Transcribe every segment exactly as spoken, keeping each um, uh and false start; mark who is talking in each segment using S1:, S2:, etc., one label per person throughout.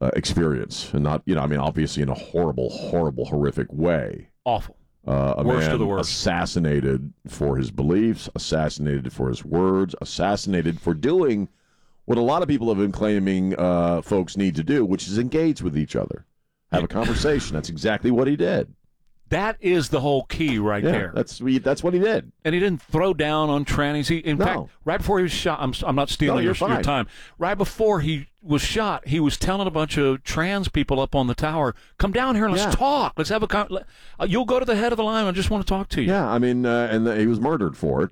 S1: uh, experience, and not, you know, I mean, obviously in a horrible, horrible, horrific way.
S2: Awful.
S1: Uh, a
S2: worst
S1: man
S2: of the worst.
S1: Assassinated for his beliefs, assassinated for his words, assassinated for doing what a lot of people have been claiming uh, folks need to do, which is engage with each other, have a conversation. That's exactly what he did.
S2: That is the whole key right
S1: yeah,
S2: there.
S1: That's that's what he did.
S2: And he didn't throw down on trannies. He, in
S1: No.
S2: fact, right before he was shot, I'm, I'm not stealing
S1: No,
S2: your,
S1: you're
S2: your
S1: fine.
S2: time. Right before he was shot, he was telling a bunch of trans people up on the tower, "Come down here and let's
S1: Yeah.
S2: talk. Let's have a con- let- uh, you'll go to the head of the line. I just want to talk to you."
S1: Yeah, I mean, uh, and the, he was murdered for it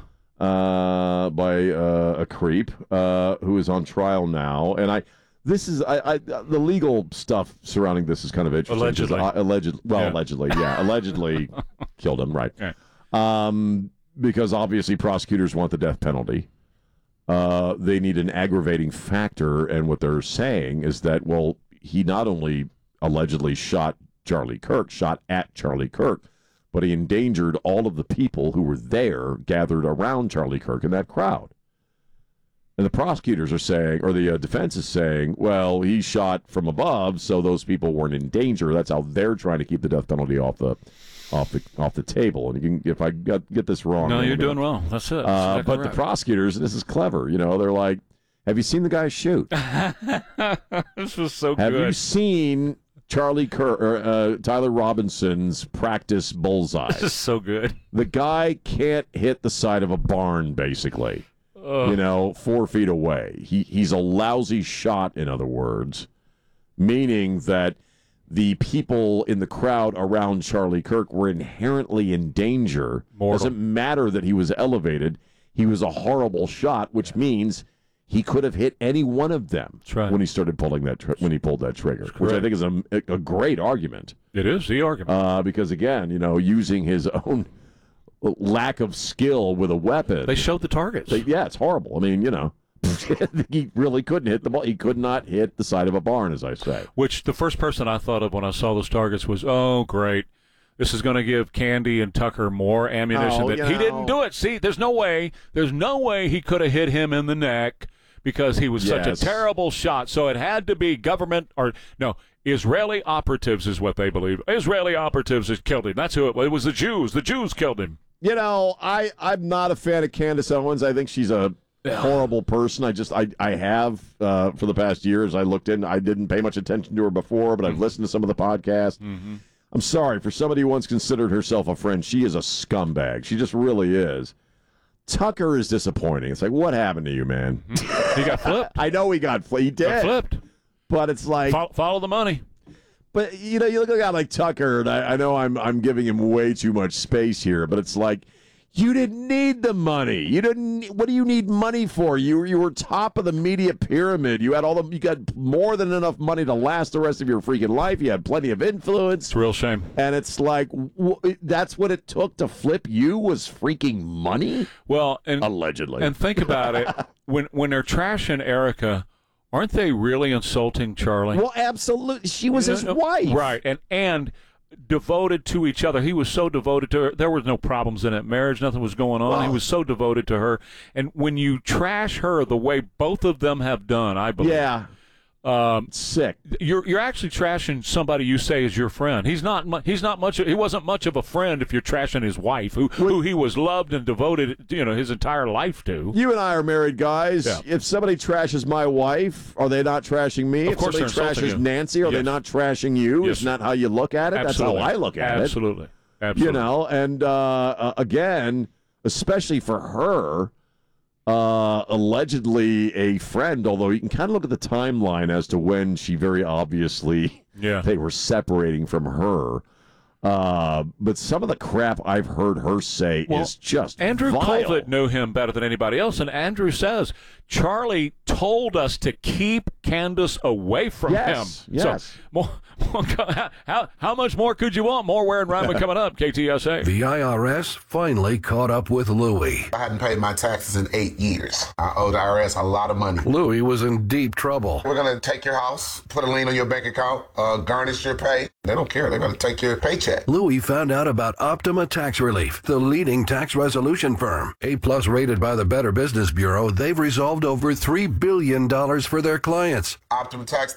S1: uh, by uh, a creep uh, who is on trial now. And I, this is I, I the legal stuff surrounding this is kind of interesting.
S2: Allegedly.
S1: I, alleged, well,
S2: Yeah.
S1: allegedly, yeah, allegedly killed him, right?
S2: Yeah.
S1: Um, because obviously prosecutors want the death penalty. Uh, they need an aggravating factor, and what they're saying is that, well, he not only allegedly shot Charlie Kirk, shot at Charlie Kirk, but he endangered all of the people who were there gathered around Charlie Kirk in that crowd. And the prosecutors are saying, or the uh, defense is saying, well, he shot from above, so those people weren't in danger. That's how they're trying to keep the death penalty off the off the off the table. And you can, if I got, get this wrong,
S2: No,
S1: I'm
S2: you're
S1: gonna-
S2: doing well. That's it. That's
S1: uh,
S2: exactly
S1: but
S2: right.
S1: the prosecutors, and this is clever, you know, they're like, have you seen the guy shoot?
S2: This was so
S1: Have
S2: good.
S1: you seen Charlie Kerr, or, uh, Tyler Robinson's practice bullseye?
S2: This is so good.
S1: The guy can't hit the side of a barn, basically, you know, four feet away. He He's a lousy shot, in other words, meaning that the people in the crowd around Charlie Kirk were inherently in danger.
S2: Mortal.
S1: Doesn't matter that he was elevated. He was a horrible shot, which means he could have hit any one of them
S2: That's right.
S1: when he started pulling that tr- when he pulled that trigger, which I think is a, a great argument.
S2: It is the argument.
S1: Uh, because again, you know, using his own lack of skill with a weapon.
S2: They showed the targets.
S1: They- yeah, it's horrible. I mean, you know, he really couldn't hit the ball. He could not hit the side of a barn, as I say.
S2: Which the first person I thought of when I saw those targets was, oh, great. This is going to give Candy and Tucker more ammunition.
S1: Oh,
S2: that
S1: you
S2: he
S1: know.
S2: didn't do it. See, there's no way. There's no way he could have hit him in the neck because he was such
S1: Yes.
S2: a terrible shot. So it had to be government or, no, Israeli operatives is what they believe. Israeli operatives has killed him. That's who it was. It was the Jews. The Jews killed him.
S1: You know, I, I'm not a fan of Candace Owens. I think she's a horrible person. I just, I, I have uh, for the past years. I looked in. I didn't pay much attention to her before, but I've listened to some of the podcasts.
S2: Mm-hmm.
S1: I'm sorry, for somebody who once considered herself a friend, she is a scumbag. She just really is. Tucker is disappointing. It's like, what happened to you, man?
S2: He got flipped.
S1: I know he got flipped. He did.
S2: Got flipped.
S1: But it's like,
S2: Follow, follow the money.
S1: but you know, you look at a guy like Tucker, and I, I know I'm I'm giving him way too much space here, but it's like, you didn't need the money. You didn't. What do you need money for? You you were top of the media pyramid. You had all the. You got more than enough money to last the rest of your freaking life. You had plenty of influence.
S2: It's a real shame.
S1: And it's like, w- that's what it took to flip you was freaking money?
S2: Well, and
S1: Allegedly.
S2: and think about it. When when they're trashing Erica, aren't they really insulting Charlie?
S1: Well, absolutely. She was his wife.
S2: Right, and and devoted to each other. He was so devoted to her. There was no problems in that marriage. Nothing was going on.
S1: Wow.
S2: He was so devoted to her. And when you trash her the way both of them have done, I believe,
S1: Yeah.
S2: um,
S1: Sick.
S2: you're you're actually trashing somebody you say is your friend. He's not. mu- He's not much. He wasn't much of a friend if you're trashing his wife, who who he was loved and devoted, you know, his entire life to.
S1: You and I are married guys.
S2: Yeah.
S1: If somebody trashes my wife, are they not trashing me?
S2: Of
S1: if
S2: course
S1: somebody
S2: they're insulting
S1: trashes
S2: you.
S1: Nancy, are they
S2: Yes.
S1: not trashing you?
S2: Yes.
S1: Isn't that how you look at it?
S2: Absolutely.
S1: That's how I look at
S2: Absolutely.
S1: it.
S2: Absolutely.
S1: You know, and uh, uh, again, especially for her, uh, allegedly a friend, although you can kind of look at the timeline as to when she very obviously
S2: Yeah.
S1: they were separating from her. Uh, but some of the crap I've heard her say
S2: Well,
S1: is just
S2: Andrew
S1: vile.
S2: Colvett knew him better than anybody else, and Andrew says Charlie told us to keep Candace away from
S1: Yes,
S2: him.
S1: yes.
S2: So, more, more, how how much more could you want? More Ware and Ryman coming up. K T S A.
S3: The I R S finally caught up with Louie.
S4: I hadn't paid my taxes in eight years. I owe the I R S a lot of money.
S3: Louie was in deep trouble.
S4: We're going to take your house, put a lien on your bank account, uh, garnish your pay. They don't care. They're going to take your paycheck.
S3: Louie found out about Optima Tax Relief, the leading tax resolution firm. A-plus rated by the Better Business Bureau, they've resolved over three billion dollars for their clients.
S4: Optima Tax